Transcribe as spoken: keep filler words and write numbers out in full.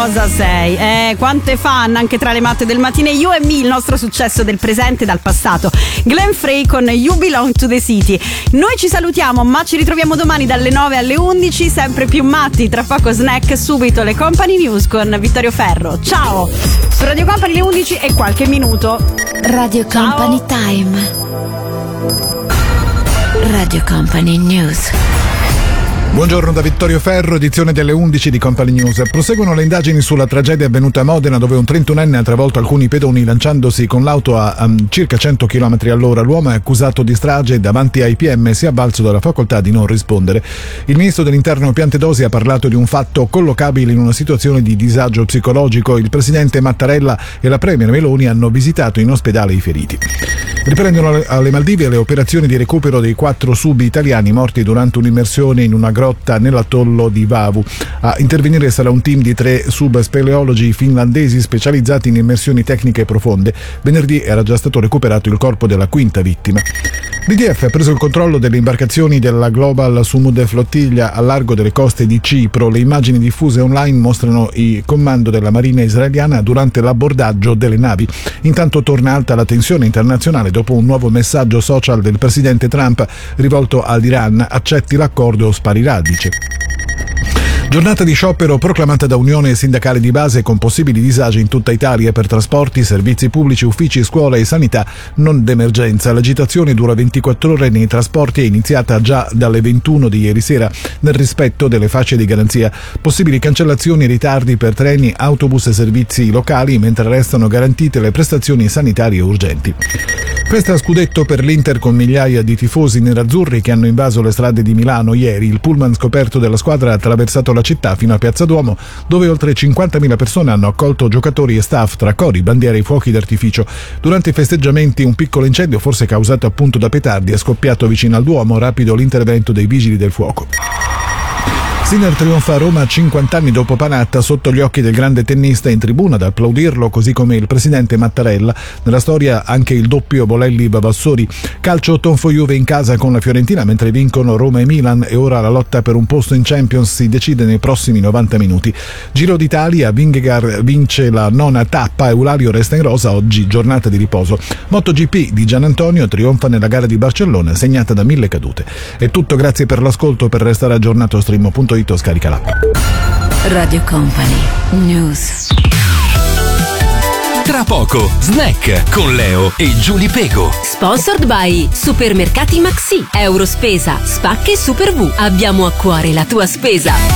cosa sei. Eh, quante fan anche tra le matte del mattino. You and Me, il nostro successo del presente e dal passato. Glenn Frey con You Belong to the City. Noi ci salutiamo, ma ci ritroviamo domani dalle nove alle undici, sempre più matti. Tra poco snack, subito le Company News con Vittorio Ferro. Ciao! Su Radio Company le undici e qualche minuto. Radio Company Ciao. Time. Radio Company News. Buongiorno da Vittorio Ferro, edizione delle undici di Company News. Proseguono le indagini sulla tragedia avvenuta a Modena, dove un trentunenne ha travolto alcuni pedoni lanciandosi con l'auto a, a circa cento chilometri all'ora. L'uomo è accusato di strage e davanti ai P M si è avvalso della facoltà di non rispondere. Il ministro dell'Interno Piantedosi ha parlato di un fatto collocabile in una situazione di disagio psicologico. Il presidente Mattarella e la premier Meloni hanno visitato in ospedale i feriti. Riprendono alle Maldive le operazioni di recupero dei quattro sub italiani morti durante un'immersione in una grotta nell'atollo di Vavu. A intervenire sarà un team di tre subspeleologi finlandesi specializzati in immersioni tecniche profonde. Venerdì era già stato recuperato il corpo della quinta vittima. L'I D F ha preso il controllo delle imbarcazioni della Global Sumud Flottiglia al largo delle coste di Cipro. Le immagini diffuse online mostrano il comando della Marina israeliana durante l'abbordaggio delle navi. Intanto torna alta la tensione internazionale dopo un nuovo messaggio social del presidente Trump rivolto all'Iran: accetti l'accordo o sparirà, dice. Giornata di sciopero proclamata da Unione Sindacale di Base con possibili disagi in tutta Italia per trasporti, servizi pubblici, uffici, scuola e sanità non d'emergenza. L'agitazione dura ventiquattro ore nei trasporti, è iniziata già dalle ventuno di ieri sera nel rispetto delle fasce di garanzia. Possibili cancellazioni e ritardi per treni, autobus e servizi locali, mentre restano garantite le prestazioni sanitarie urgenti. Festa a scudetto per l'Inter con migliaia di tifosi nerazzurri che hanno invaso le strade di Milano ieri. Il pullman scoperto della squadra ha attraversato la città fino a Piazza Duomo, dove oltre cinquantamila persone hanno accolto giocatori e staff tra cori, bandiere e fuochi d'artificio. Durante i festeggiamenti un piccolo incendio, forse causato appunto da petardi, è scoppiato vicino al Duomo. Rapido l'intervento dei vigili del fuoco. Sinner trionfa a Roma cinquanta anni dopo Panatta, sotto gli occhi del grande tennista, in tribuna ad applaudirlo, così come il presidente Mattarella. Nella storia anche il doppio Bolelli-Vavassori. Calcio Tonfo-Juve in casa con la Fiorentina, mentre vincono Roma e Milan, e ora la lotta per un posto in Champions si decide nei prossimi novanta minuti. Giro d'Italia, Vingegaard vince la nona tappa, Eulario resta in rosa, oggi giornata di riposo. MotoGP di Gianantonio trionfa nella gara di Barcellona, segnata da mille cadute. È tutto, grazie per l'ascolto. Per restare aggiornato stream punto it, scarica l'app. Radio Company News. Tra poco snack con Leo e Giulia Pego. Sponsored by Supermercati Maxi, Eurospesa, Spacche Super V. Abbiamo a cuore la tua spesa.